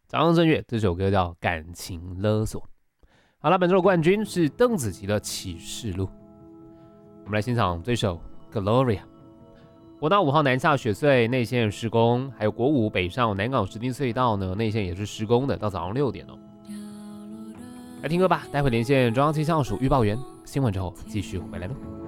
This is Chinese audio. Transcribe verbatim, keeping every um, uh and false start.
张震岳这首歌叫《感情勒索》。好了，本周的冠军是邓紫棋的《启示录》。我们来欣赏这首《Gloria》。国道五号南下雪隧内线施工，还有国五北上南港石碇隧道呢，内线也是施工的，到早上六点哦。来听歌吧，待会连线中央气象署预报员，新闻之后继续回来喽。